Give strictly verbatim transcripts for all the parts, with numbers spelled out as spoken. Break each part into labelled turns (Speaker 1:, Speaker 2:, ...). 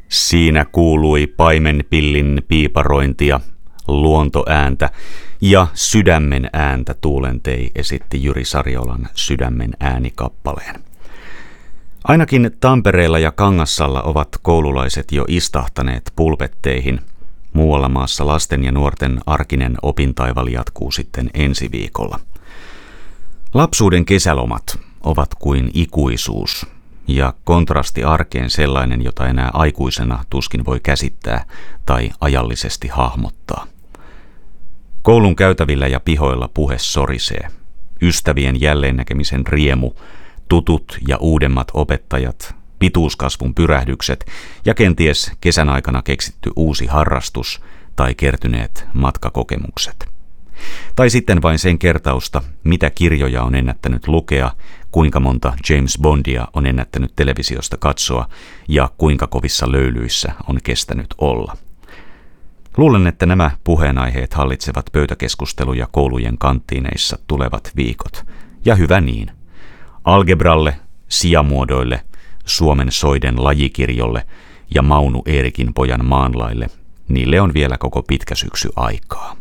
Speaker 1: Siinä kuului paimenpillin piiparointia, luontoääntä ja sydämen ääntä Tuulentei esitti Jyri Sariolan Sydämen äänikappaleen. Ainakin Tampereella ja Kangassalla ovat koululaiset jo istahtaneet pulpetteihin. Muualla maassa lasten ja nuorten arkinen opintaival jatkuu sitten ensi viikolla. Lapsuuden kesälomat ovat kuin ikuisuus ja kontrasti arkeen sellainen, jota enää aikuisena tuskin voi käsittää tai ajallisesti hahmottaa. Koulun käytävillä ja pihoilla puhe sorisee. Ystävien jälleennäkemisen riemu, tutut ja uudemmat opettajat, pituuskasvun pyrähdykset ja kenties kesän aikana keksitty uusi harrastus tai kertyneet matkakokemukset. Tai sitten vain sen kertausta, mitä kirjoja on ennättänyt lukea, kuinka monta James Bondia on ennättänyt televisiosta katsoa ja kuinka kovissa löylyissä on kestänyt olla. Luulen, että nämä puheenaiheet hallitsevat pöytäkeskusteluja koulujen kanttiineissa tulevat viikot. Ja hyvä niin. Algebralle, sijamuodoille, Suomen soiden lajikirjolle ja Maunu Eerikin pojan maanlaille, niille on vielä koko pitkä syksy aikaa.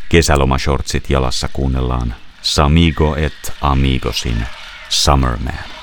Speaker 1: Kesälomashortsit jalassa kuunnellaan Samigo et Amigosin Summerman.